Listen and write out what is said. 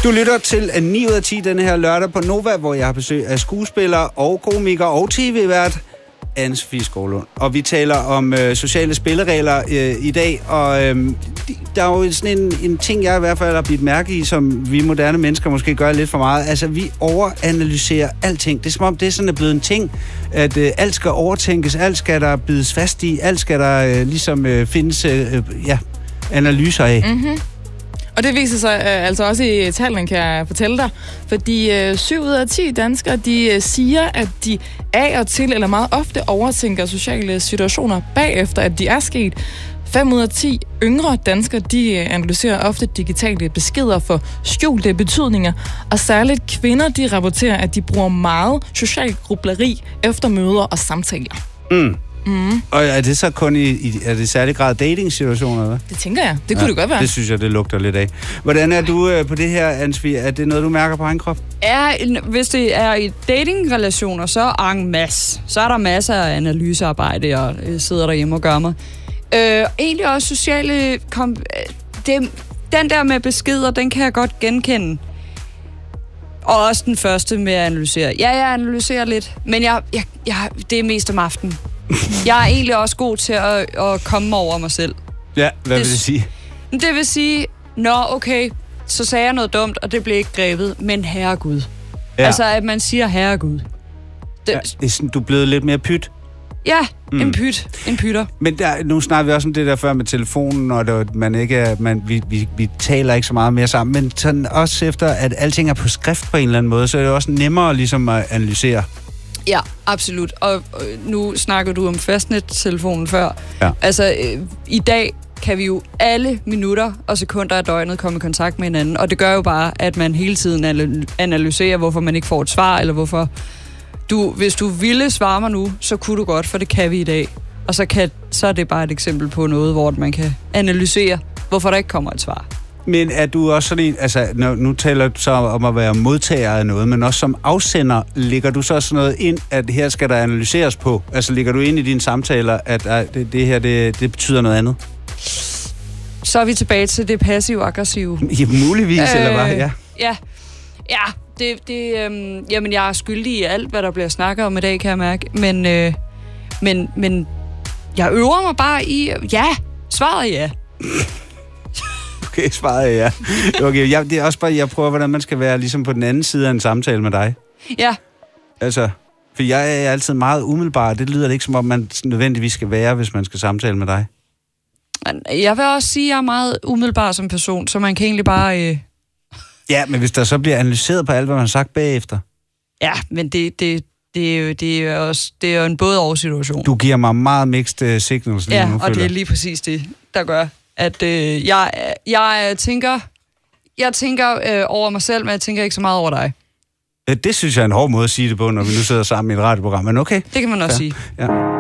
Du lytter til 9 ud af 10 denne her lørdag på Nova, hvor jeg har besøg af skuespiller og komiker og tv-vært Anne-Sophie Skovlund. Og vi taler om sociale spilleregler i dag, og der er jo sådan en ting, jeg i hvert fald har bidt mærke i, som vi moderne mennesker måske gør lidt for meget. Altså, vi overanalyserer alting. Det er som om, det er sådan blevet en ting, at alt skal overtænkes, alt skal der bides fast i, alt skal der ligesom findes analyser af. Mm-hmm. Og det viser sig altså også i tallene, kan jeg fortælle dig. Fordi 7 ud af 10 danskere, de siger, at de af og til eller meget ofte overtænker sociale situationer bagefter, at de er sket. 5 ud af 10 yngre danskere, de analyserer ofte digitale beskeder for skjulte betydninger. Og særligt kvinder, de rapporterer, at de bruger meget social grubleri efter møder og samtaler. Og er det så kun er det særlig grad dating-situationer, eller? Det tænker jeg. Det kunne det godt være. Det synes jeg, det lugter lidt af. Hvordan er du på det her, Anne-Sophie? Er det noget, du mærker på egen krop? Ja, hvis det er i dating-relationer, så en masse. Så er der masser af analysearbejde, og sidder derhjemme og gør mig. Egentlig også sociale... den der med beskeder, den kan jeg godt genkende. Og også den første med at analysere. Ja, jeg analyserer lidt, men jeg det er mest om aftenen. Jeg er egentlig også god til at komme over mig selv. Ja, hvad vil det sige? Det vil sige, okay, så sagde jeg noget dumt, og det blev ikke grebet, men herregud. Ja. Altså, at man siger herregud. Det er sådan, du er blevet lidt mere pyt. Ja, en pytter. Men nu snakker vi også om det der før med telefonen, og man ikke vi taler ikke så meget mere sammen, men sådan også efter, at alting er på skrift på en eller anden måde, så er det også nemmere ligesom at analysere. Ja, absolut. Og nu snakker du om fastnet-telefonen før. Ja. Altså, i dag kan vi jo alle minutter og sekunder af døgnet komme i kontakt med hinanden, og det gør jo bare, at man hele tiden analyserer, hvorfor man ikke får et svar, eller hvorfor hvis du ville svare mig nu, så kunne du godt, for det kan vi i dag. Og så er det bare et eksempel på noget, hvor man kan analysere, hvorfor der ikke kommer et svar. Men er du også sådan en, altså nu taler du så om at være modtager af noget, men også som afsender, lægger du så sådan noget ind, at her skal der analyseres på? Altså lægger du ind i dine samtaler, at det her, det betyder noget andet? Så er vi tilbage til det passiv-aggressive. Ja, muligvis, eller hvad? Ja. Jamen, jeg er skyldig i alt, hvad der bliver snakket om i dag, kan jeg mærke. Men jeg øver mig bare i... Ja, svaret er ja. Okay, svaret er ja. Okay, det er også bare, jeg prøver, hvordan man skal være ligesom på den anden side af en samtale med dig. Ja. Altså, for jeg er altid meget umiddelbar. Det lyder det ikke, som om man nødvendigvis skal være, hvis man skal samtale med dig. Jeg vil også sige, at jeg er meget umiddelbar som person, så man kan egentlig bare... Ja, men hvis der så bliver analyseret på alt, hvad man har sagt bagefter. Ja, men det er jo en både-og-situation. Du giver mig meget mixed signals lige nu, og det er lige præcis det, der gør, at jeg tænker over mig selv, men jeg tænker ikke så meget over dig. Det synes jeg er en hård måde at sige det på, når vi nu sidder sammen i et radioprogram, men okay. Det kan man også sige. Ja.